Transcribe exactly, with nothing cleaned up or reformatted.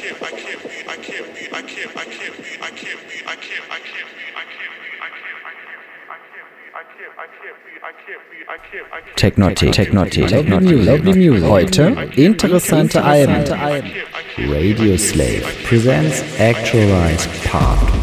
Technotic, Technotic, Technotic, Lovely Music. Heute interessante Alben. Radio Slave presents Actualized Part